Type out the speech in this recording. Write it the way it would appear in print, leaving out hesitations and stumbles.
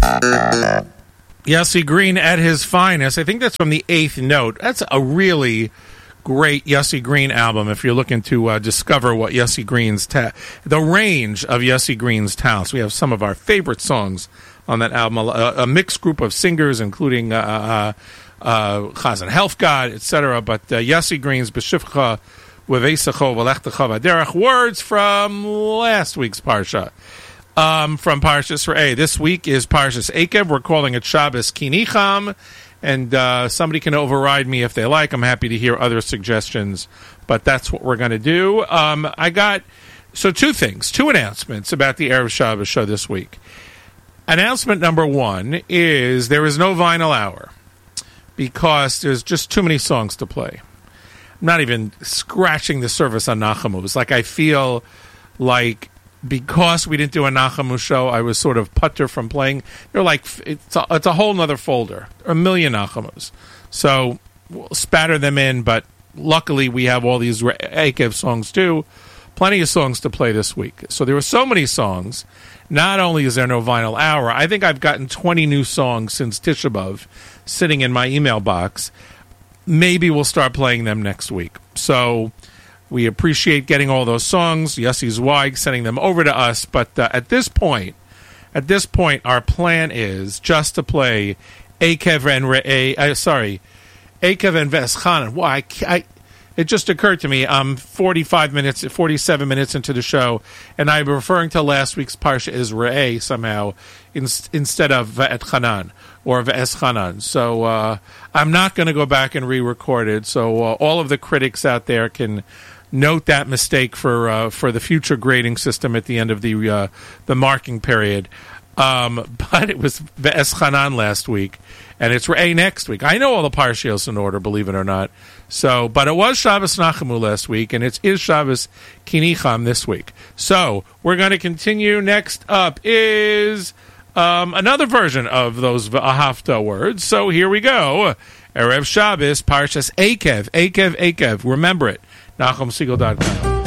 Yossi Green at his finest. I think that's from the Eighth Note. That's a really great Yossi Green album if you're looking to discover what Yossi Green's the range of Yossi Green's talents. We have some of our favorite songs on that album, a mixed group of singers, including Chazan Helfgott, etc. But Yossi Green's B'Shivcha V'Veisecho V'Lechtecha V'Derech, words from last week's Parsha. From Parshas Re'eh. This week is Parshas Eikev. We're calling it Shabbos Kinicham, and somebody can override me if they like. I'm happy to hear other suggestions, but that's what we're going to do. I got two announcements about the Erev Shabbos show this week. Announcement number one is there is no vinyl hour because there's just too many songs to play. I'm not even scratching the surface on Nachamus. Like, I feel like because we didn't do a Nachamu show, I was sort of putter from playing. They're like, it's a whole nother folder. A million Nachamus. So we'll spatter them in, but luckily we have all these Eikev songs too. Plenty of songs to play this week. So there were so many songs. Not only is there no vinyl hour, I think I've gotten 20 new songs since Tisha B'Av sitting in my email box. Maybe we'll start playing them next week. So we appreciate getting all those songs. Yossi Zweig sending them over to us. But at this point, our plan is just to play Eikev and Eikev and Veschanan. Why? It just occurred to me, I'm 47 minutes into the show, and I'm referring to last week's Parsha as Re'eh somehow instead of Ve'et Chanan or Ve'es Chanan. So I'm not going to go back and re-record it. So all of the critics out there can note that mistake for the future grading system at the end of the marking period. But it was Ve'es Chanan last week, and it's Re'eh next week. I know all the Parshios in order, believe it or not. So, but it was Shabbos Nachamu last week, and it is Shabbos Kinicham this week. So we're going to continue. Next up is another version of those V'ahavta words. So here we go. Erev Shabbos, Parshas Eikev. Remember it. NachumSegal.com.